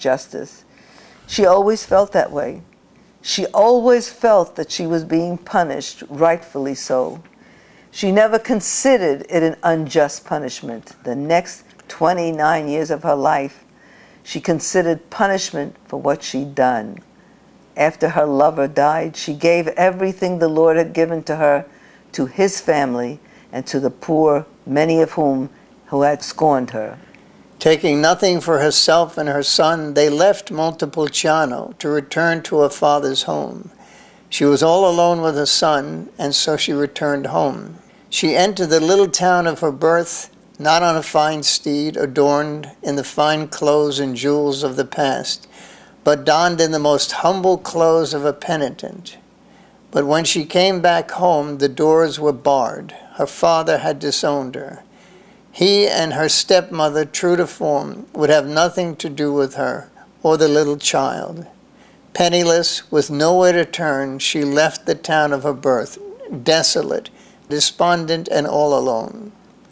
justice. She always felt that way. She always felt that she was being punished, rightfully so. She never considered it an unjust punishment. The next 29 years of her life, she considered punishment for what she'd done. After her lover died, she gave everything the Lord had given to her to his family and to the poor, many of whom who had scorned her. Taking nothing for herself and her son, they left Montepulciano to return to her father's home. She was all alone with her son, and so she returned home. She entered the little town of her birth, not on a fine steed, adorned in the fine clothes and jewels of the past, but donned in the most humble clothes of a penitent. But when she came back home, the doors were barred. Her father had disowned her. He and her stepmother, true to form, would have nothing to do with her or the little child. Penniless, with nowhere to turn, she left the town of her birth, desolate, despondent, and all alone.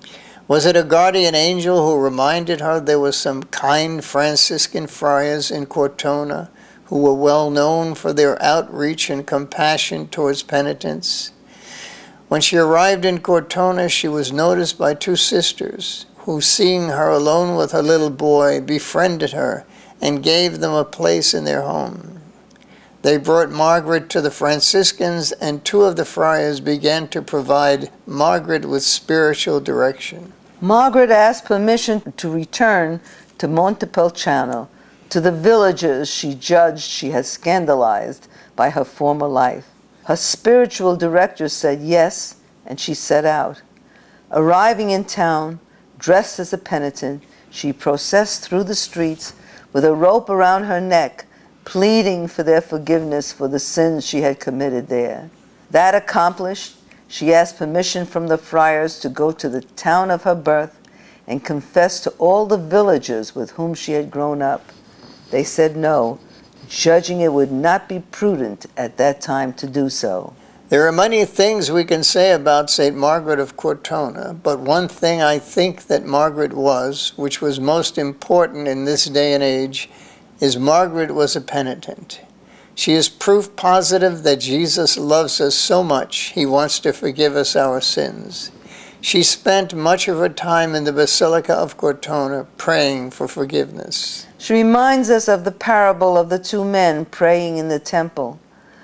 Was it a guardian angel who reminded her there were some kind Franciscan friars in Cortona who were well known for their outreach and compassion towards penitents? When she arrived in Cortona, she was noticed by two sisters who, seeing her alone with her little boy, befriended her and gave them a place in their home. They brought Margaret to the Franciscans, and two of the friars began to provide Margaret with spiritual direction. Margaret asked permission to return to Montepulciano, to the villages she judged she had scandalized by her former life. Her spiritual director said yes, and she set out. Arriving in town, dressed as a penitent, she processed through the streets with a rope around her neck, pleading for their forgiveness for the sins she had committed there. That accomplished, she asked permission from the friars to go to the town of her birth and confess to all the villagers with whom she had grown up. They said no, judging it would not be prudent at that time to do so. There are many things we can say about St. Margaret of Cortona, but one thing I think that Margaret was, which was most important in this day and age, is Margaret was a penitent. She is proof positive that Jesus loves us so much, he wants to forgive us our sins. She spent much of her time in the Basilica of Cortona praying for forgiveness. She reminds us of the parable of the two men praying in the temple.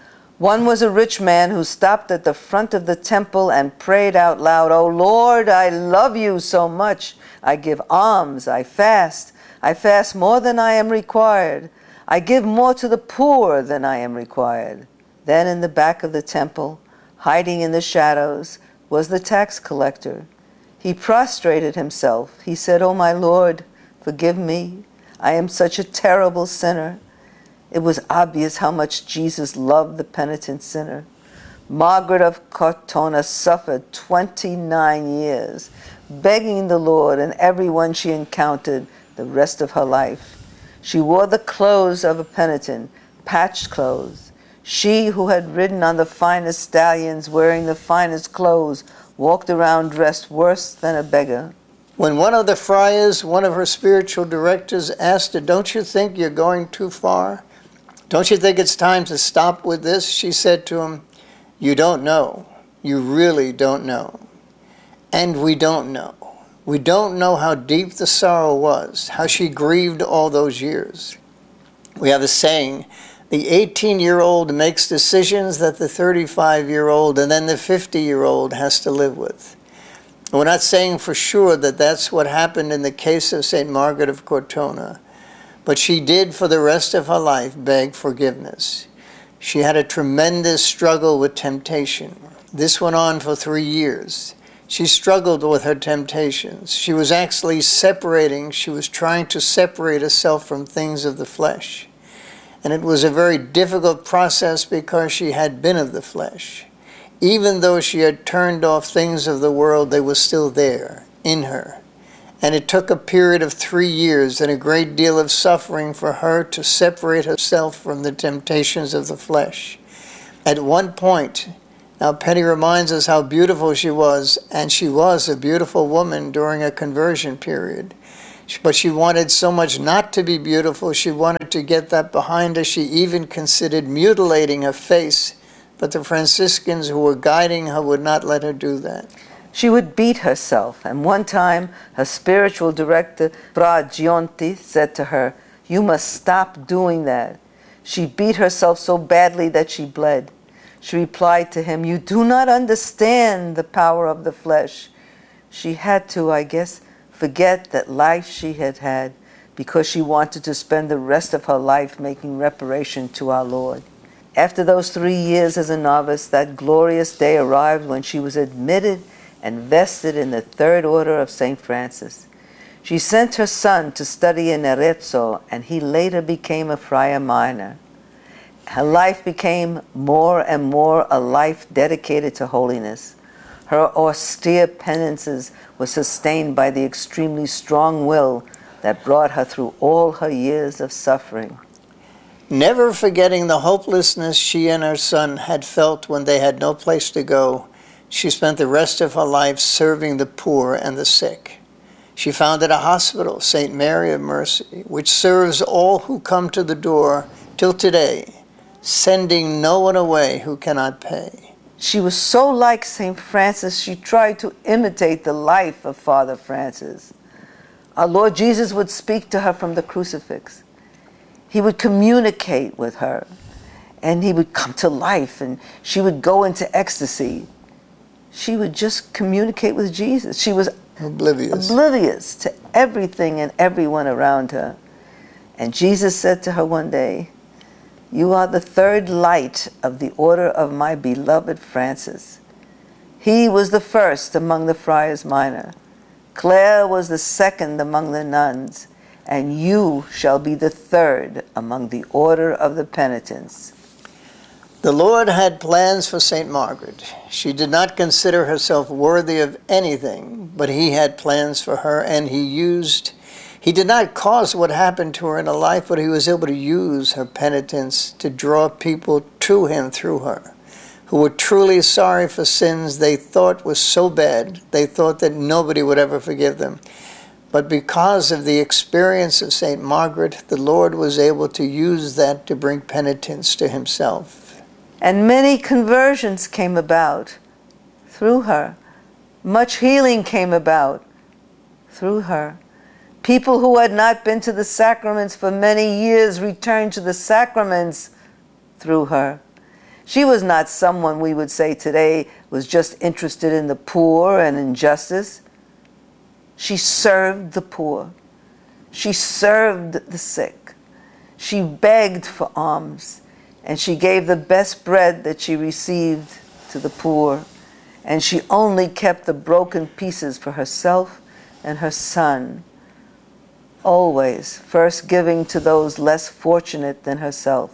One was a rich man who stopped at the front of the temple and prayed out loud, "Oh Lord, I love you so much. I give alms, I fast more than I am required. I give more to the poor than I am required." Then in the back of the temple, hiding in the shadows, was the tax collector. He prostrated himself. He said, "Oh my Lord, forgive me. I am such a terrible sinner." It was obvious how much Jesus loved the penitent sinner. Margaret of Cortona suffered 29 years, begging the Lord and everyone she encountered the rest of her life. She wore the clothes of a penitent, patched clothes. She who had ridden on the finest stallions, wearing the finest clothes, walked around dressed worse than a beggar. When one of the friars, one of her spiritual directors, asked her, "Don't you think you're going too far? Don't you think it's time to stop with this?" she said to him, "You don't know. You really don't know." And we don't know. We don't know how deep the sorrow was, how she grieved all those years. We have a saying, the 18-year-old makes decisions that the 35-year-old and then the 50-year-old has to live with. We're not saying for sure that that's what happened in the case of St. Margaret of Cortona, but she did for the rest of her life beg forgiveness. She had a tremendous struggle with temptation. This went on for 3 years. She struggled with her temptations. She was actually she was trying to separate herself from things of the flesh. And it was a very difficult process because she had been of the flesh. Even though she had turned off things of the world, they were still there in her. And it took a period of 3 years and a great deal of suffering for her to separate herself from the temptations of the flesh. At one point, now Penny reminds us how beautiful she was, and she was a beautiful woman during a conversion period. But she wanted so much not to be beautiful, she wanted wanted to get that behind her. She even considered mutilating her face, but the Franciscans who were guiding her would not let her do that. She would beat herself, and one time her spiritual director, Fra Gionti, said to her, "You must stop doing that." She beat herself so badly that she bled. She replied to him, "You do not understand the power of the flesh." She had to, I guess, forget that life she had had because she wanted to spend the rest of her life making reparation to our Lord. After those 3 years as a novice, that glorious day arrived when she was admitted and vested in the Third Order of St. Francis. She sent her son to study in Arezzo, and he later became a friar minor. Her life became more and more a life dedicated to holiness. Her austere penances were sustained by the extremely strong will that brought her through all her years of suffering. Never forgetting the hopelessness she and her son had felt when they had no place to go, she spent the rest of her life serving the poor and the sick. She founded a hospital, St. Mary of Mercy, which serves all who come to the door till today, sending no one away who cannot pay. She was so like St. Francis, she tried to imitate the life of Father Francis. Our Lord Jesus would speak to her from the crucifix. He would communicate with her, and he would come to life, and she would go into ecstasy. She would just communicate with Jesus. She was oblivious to everything and everyone around her. And Jesus said to her one day, "You are the third light of the order of my beloved Francis." He was the first among the friars minor. Clare was the second among the nuns, and you shall be the third among the order of the penitents. The Lord had plans for St. Margaret. She did not consider herself worthy of anything, but he had plans for her, and he did not cause what happened to her in her life, but he was able to use her penitence to draw people to him through her, who were truly sorry for sins they thought was so bad, they thought that nobody would ever forgive them. But because of the experience of St. Margaret, the Lord was able to use that to bring penitence to himself. And many conversions came about through her. Much healing came about through her. People who had not been to the sacraments for many years returned to the sacraments through her. She was not someone we would say today was just interested in the poor and in justice. She served the poor. She served the sick. She begged for alms, and she gave the best bread that she received to the poor, and she only kept the broken pieces for herself and her son, always first giving to those less fortunate than herself.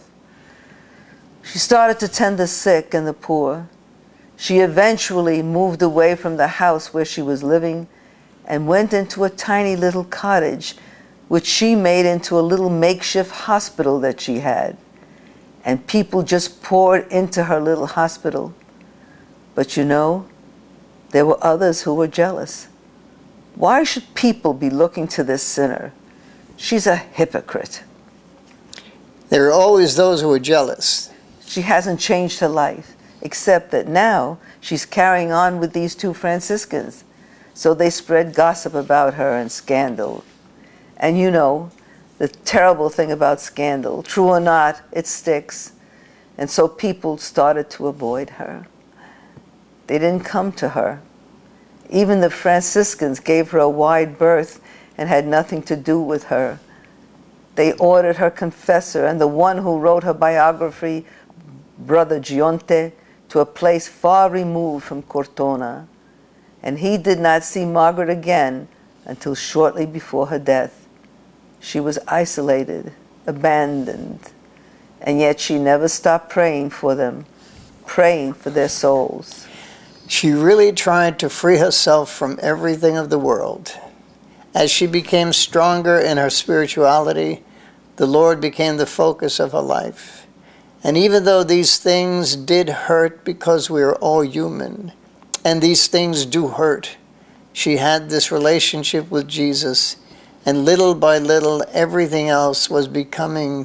She started to tend the sick and the poor. She eventually moved away from the house where she was living and went into a tiny little cottage, which she made into a little makeshift hospital that she had. And people just poured into her little hospital. But you know, there were others who were jealous. Why should people be looking to this sinner? She's a hypocrite. There are always those who are jealous. She hasn't changed her life, except that now she's carrying on with these two Franciscans. So they spread gossip about her and scandal. And you know, the terrible thing about scandal, true or not, it sticks. And so people started to avoid her. They didn't come to her. Even the Franciscans gave her a wide berth and had nothing to do with her. They ordered her confessor and the one who wrote her biography, Brother Gionte, to a place far removed from Cortona. And he did not see Margaret again until shortly before her death. She was isolated, abandoned, and yet she never stopped praying for them, praying for their souls. She really tried to free herself from everything of the world. As she became stronger in her spirituality, the Lord became the focus of her life. And even though these things did hurt, because we are all human, and these things do hurt, she had this relationship with Jesus, and little by little everything else was becoming